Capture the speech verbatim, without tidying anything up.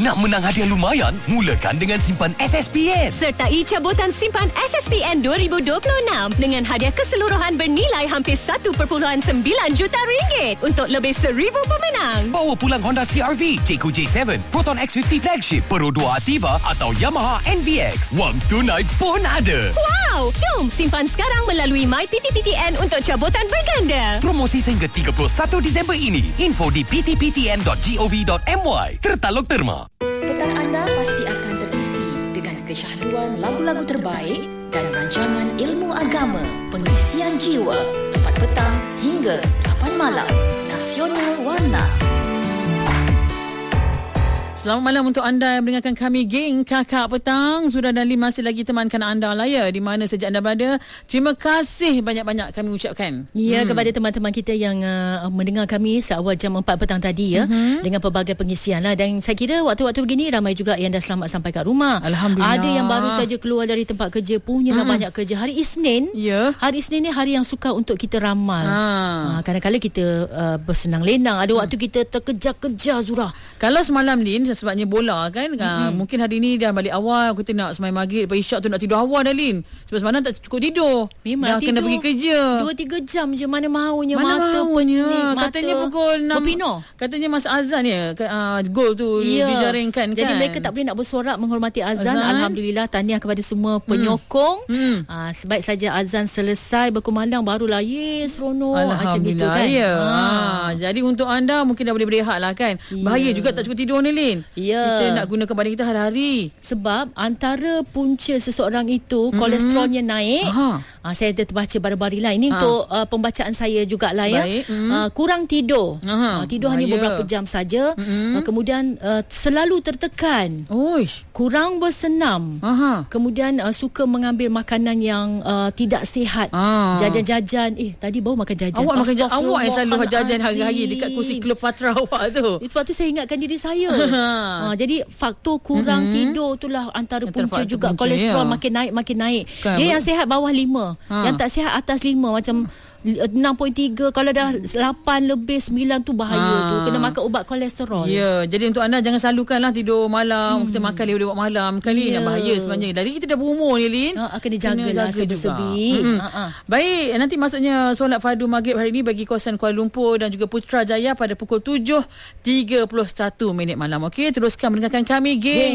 Nak menang hadiah lumayan? Mulakan dengan simpan S S P N. Sertai cabutan simpan S S P N dua ribu dua puluh enam dengan hadiah keseluruhan bernilai hampir satu perpuluhan sembilan juta ringgit untuk lebih seribu pemenang. Bawa pulang Honda C R V, Jayco J tujuh, Proton X lima puluh Flagship, Pro dua Ativa atau Yamaha N V X. Wang tunai pun ada. Wow! Jom simpan sekarang melalui My P T P T N untuk cabutan berganda. Promosi sehingga tiga puluh satu Disember ini. Info di p t p t n dot gov dot m y. Tertaluk Terma. Petang anda pasti akan terisi dengan kesyahduan lagu-lagu terbaik dan rancangan ilmu agama, pengisian jiwa, empat petang hingga lapan malam. Nasional Warna. Selamat malam untuk anda yang mendengarkan kami, geng Kakak Petang. Sudah dan Lin masih lagi temankan anda lah ya, di mana saja anda berada. Terima kasih banyak-banyak kami ucapkan. Ya, hmm. kepada teman-teman kita yang uh, mendengar kami seawal jam empat petang tadi ya, mm-hmm. dengan pelbagai pengisian lah. Dan saya kira waktu-waktu begini ramai juga yang dah selamat sampai kat rumah. Alhamdulillah. Ada yang baru saja keluar dari tempat kerja, punya mm-hmm. banyak kerja. Hari Isnin, yeah. hari Isnin ni hari yang suka untuk kita ramal. Ha. Uh, kadang-kadang kita uh, bersenang lenang. Ada waktu hmm. kita terkejar-kejar, Zura. Kalau semalam Lin, sebabnya bola kan, mm-hmm. mungkin hari ni dah balik awal, kita nak semai maghrib, lepas isyak tu nak tidur awal dah Lin, sebab semalam tak cukup tidur. Memang dah kena pergi kerja dua tiga jam je, mana maunya, mana mata maunya. pening, Katanya mata pukul enam berpino. Katanya Mas Azan ya, uh, gol tu ya. dijaringkan kan. Jadi mereka tak boleh nak bersorak menghormati azan. azan. Alhamdulillah, tahniah kepada semua penyokong. Hmm. Uh, sebaik saja azan selesai berkumandang, barulah yes, seronok Alhamdulillah macam gitu kan. Ya. Ha. Ha. Jadi untuk anda mungkin dah boleh berehat lah kan. Ya. Bahaya juga tak cukup tidur ni Lin. Ya. Kita nak gunakan badan kita hari-hari. Sebab antara punca seseorang itu mm-hmm. kolesterolnya naik. Ha, saya ada terbaca baru-baru lah. Ini ha. untuk uh, pembacaan saya jugalah ya. Mm. Uh, kurang tidur. Uh, tidur Bahaya. hanya beberapa jam saja. Mm-hmm. Uh, kemudian uh, selalu tertekan. Oish. Kurang bersenam. Aha. Kemudian uh, suka mengambil makanan yang uh, tidak sihat. Ah. Jajan-jajan. Eh, tadi baru makan jajan. Awak makan jajan. Awak yang selalu jajan hari-hari dekat kursi Cleopatra awak tu. Itu waktu saya ingatkan diri saya. uh, jadi faktor kurang mm-hmm. tidur itulah antara antara punca juga. Punca, kolesterol ya. makin naik makin naik. Kan, dia yang sihat bawah lima, ha. yang tak sihat atas lima, macam enam perpuluhan tiga. Kalau dah lapan lebih sembilan tu bahaya ha. tu. Kena makan ubat kolesterol. Ya, jadi untuk anda jangan selalukanlah tidur malam. Hmm. Kita makan lewat malam kali ya. dah bahaya sebenarnya. Dari kita dah berumur ni Lin. Ha, kena jagalah sebi-sebi. Hmm. Ha, ha. Baik, nanti maksudnya solat fardu maghrib hari ini bagi kawasan Kuala Lumpur dan juga Putrajaya pada pukul tujuh tiga puluh satu minit malam. Okey, teruskan mendengarkan kami, geng.